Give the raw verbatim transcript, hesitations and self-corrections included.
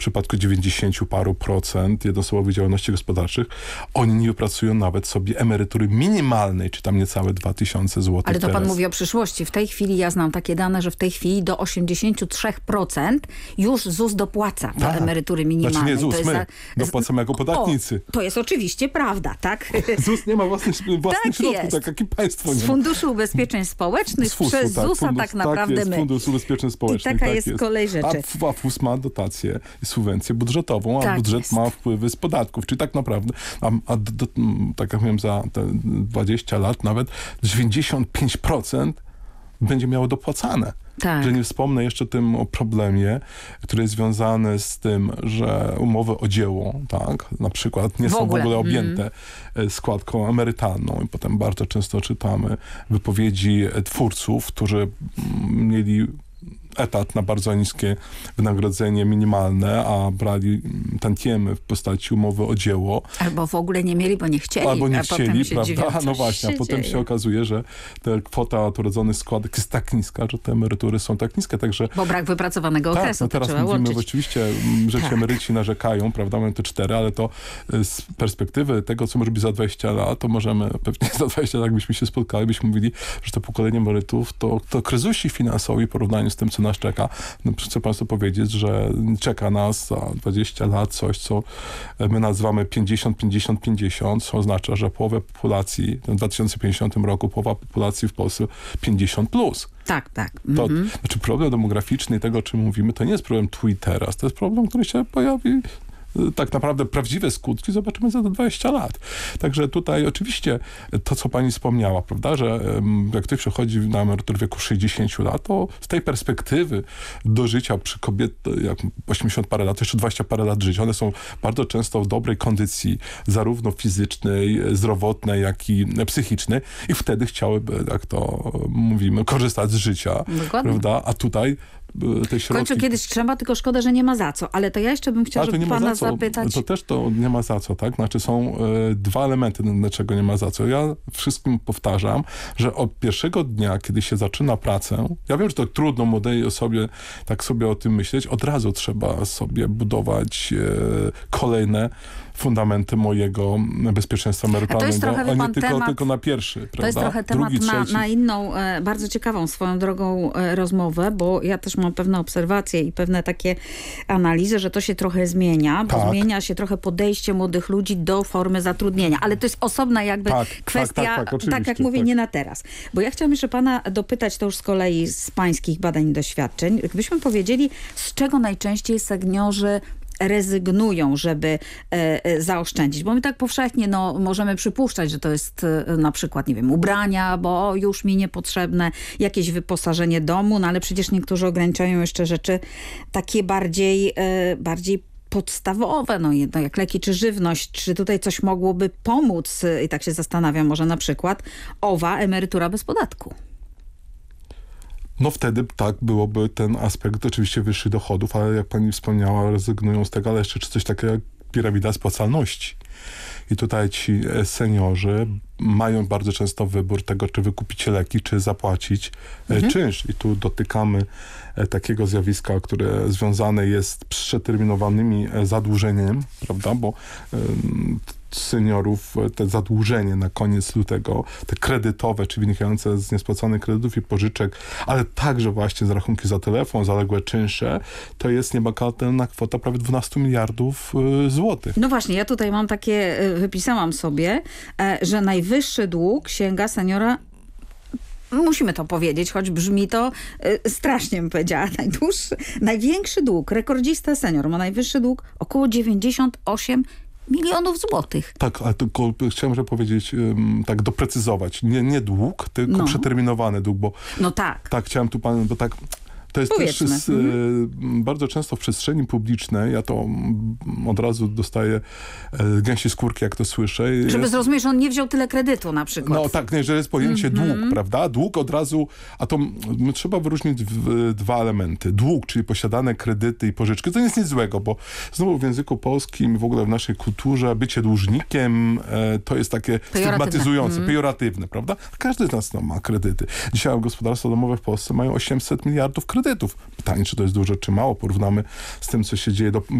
przypadku dziewięćdziesięciu paru procent jednoosobowych działalności gospodarczych, oni nie wypracują nawet sobie emerytury minimalnej, czy tam niecałe dwa tysiące złotych. Ale to teraz. pan mówi o przyszłości. W tej chwili ja znam takie dane, że w tej chwili do osiemdziesiąt trzy procent już ZUS dopłaca do Tak. emerytury minimalnej. Znaczy nie ZUS, to jest my za... dopłacamy jako podatnicy. O, to jest oczywiście prawda, tak? ZUS nie ma własnych, własnych Tak środków, jest. tak jak i państwo nie Z ma. Funduszu Ubezpieczeń Społecznych Z fusu, przez tak, ZUS-a fundusz, tak naprawdę tak jest, my. Fundusz Ubezpieczeń Społecznych. I taka tak jest kolej rzeczy. A, f- a F U S ma dotację i subwencję budżetową, a Tak budżet jest. ma wpływy z podatków. Czyli tak naprawdę, a, a d, d, tak jak mówiłem, za te dwadzieścia lat nawet dziewięćdziesiąt pięć procent będzie miało dopłacane. Tak. Że nie wspomnę jeszcze tym o problemie, który jest związany z tym, że umowy o dzieło, tak, na przykład nie W są ogóle. w ogóle objęte mm. składką emerytalną i potem bardzo często czytamy wypowiedzi twórców, którzy mieli etat na bardzo niskie wynagrodzenie minimalne, a brali tantiemy w postaci umowy o dzieło. Albo w ogóle nie mieli, bo nie chcieli. Albo nie a chcieli, potem się prawda? dziwią, co No właśnie, się a potem dzieje. się okazuje, że ta kwota odrodzonych składek jest tak niska, że te emerytury są tak niskie, także... Bo brak wypracowanego Tak, okresu. no teraz to trzeba mówimy, łączyć. oczywiście, m, że ci Tak. emeryci narzekają, prawda, mają te cztery, ale to y, z perspektywy tego, co może być za dwadzieścia lat, to możemy, pewnie za dwadzieścia lat, jakbyśmy się spotkali, byśmy mówili, że to pokolenie emerytów to, to kryzysi finansowi w porównaniu z tym, co nas czeka. No, chcę państwu powiedzieć, że czeka nas za dwadzieścia lat coś, co my nazywamy pięćdziesiąt pięćdziesiąt pięćdziesiąt, co oznacza, że połowę populacji w dwa tysiące pięćdziesiątym roku, połowa populacji w Polsce pięćdziesiąt plus. Tak, tak. To, Mhm. Znaczy problem demograficzny i tego, o czym mówimy, to nie jest problem tu i teraz. To jest problem, który się pojawi tak naprawdę prawdziwe skutki zobaczymy za dwadzieścia lat. Także tutaj oczywiście to, co pani wspomniała, prawda, że um, jak ktoś przechodzi na emeryturę w wieku sześćdziesięciu lat, to z tej perspektywy do życia przy kobiet jak osiemdziesiąt parę lat, jeszcze dwadzieścia parę lat życia, one są bardzo często w dobrej kondycji, zarówno fizycznej, zdrowotnej, jak i psychicznej i wtedy chciałyby, jak to mówimy, korzystać z życia. Dokładnie. Prawda? A tutaj te W środki... końcu kiedyś trzeba, tylko szkoda, że nie ma za co. Ale to ja jeszcze bym chciała, Ale to żeby nie ma pana za co. zapytać. To też to nie ma za co, tak? Znaczy są y, dwa elementy, dlaczego nie ma za co. Ja wszystkim powtarzam, że od pierwszego dnia, kiedy się zaczyna pracę, ja wiem, że to trudno młodej osobie tak sobie o tym myśleć, od razu trzeba sobie budować y, kolejne fundamenty mojego bezpieczeństwa emerytalnego, trochę, wie a nie pan, tylko, temat- tylko na pierwszy, prawda? To jest trochę temat Drugi, na, trzeci. na inną, e, bardzo ciekawą swoją drogą e, rozmowę, bo ja też mam pewne obserwacje i pewne takie analizy, że to się trochę zmienia, bo Tak. zmienia się trochę podejście młodych ludzi do formy zatrudnienia. Ale to jest osobna jakby Tak, kwestia, tak, tak, tak, oczywiście, jak mówię, tak. nie na teraz. Bo ja chciałam jeszcze pana dopytać, to już z kolei z pańskich badań i doświadczeń, gdybyśmy powiedzieli, z czego najczęściej seniorzy rezygnują, żeby e, e, zaoszczędzić. Bo my tak powszechnie no, możemy przypuszczać, że to jest e, na przykład, nie wiem, ubrania, bo już mi niepotrzebne, jakieś wyposażenie domu, no ale przecież niektórzy ograniczają jeszcze rzeczy takie bardziej, e, bardziej podstawowe, no jedno jak leki czy żywność, czy tutaj coś mogłoby pomóc i tak się zastanawiam, może na przykład owa emerytura bez podatku. No wtedy tak, byłoby ten aspekt oczywiście wyższych dochodów, ale jak pani wspomniała, rezygnują z tego, ale jeszcze czy coś takiego jak piramida spłacalności. I tutaj ci seniorzy mają bardzo często wybór tego, czy wykupić leki, czy zapłacić mhm. czynsz. I tu dotykamy takiego zjawiska, które związane jest z przeterminowanymi zadłużeniem, prawda, bo um, seniorów te zadłużenie na koniec lutego, te kredytowe, czy wynikające z niespłaconych kredytów i pożyczek, ale także właśnie z rachunki za telefon, zaległe czynsze, to jest niebagatelna kwota prawie dwanaście miliardów y, złotych. No właśnie, ja tutaj mam takie, wypisałam sobie, że najwyższy dług sięga seniora, musimy to powiedzieć, choć brzmi to y, strasznie, bym powiedziała, najdłuższy, największy dług, rekordzista senior ma najwyższy dług około dziewięćdziesiąt osiem milionów złotych. Tak, ale tylko chciałem że powiedzieć, um, tak doprecyzować. Nie, nie dług, tylko no. przeterminowany dług, bo no tak. Tak, chciałem tu panu, bo tak to jest Powiedzmy. też z, mhm. y, bardzo często w przestrzeni publicznej, ja to m, od razu dostaję y, gęsiej skórki, jak to słyszę. Żeby jest, zrozumieć, że on nie wziął tyle kredytu na przykład. No tak, nie, że jest pojęcie mm-hmm. dług, prawda? Dług od razu, a to m, trzeba wyróżnić w, dwa elementy. Dług, czyli posiadane kredyty i pożyczki, to nie jest nic złego, bo znowu w języku polskim, w ogóle w naszej kulturze, bycie dłużnikiem e, to jest takie stygmatyzujące, mm. pejoratywne, prawda? Każdy z nas no, ma kredyty. Dzisiaj gospodarstwa domowe w Polsce mają osiemset miliardów kredytów. Pytanie, czy to jest dużo, czy mało. Porównamy z tym, co się dzieje do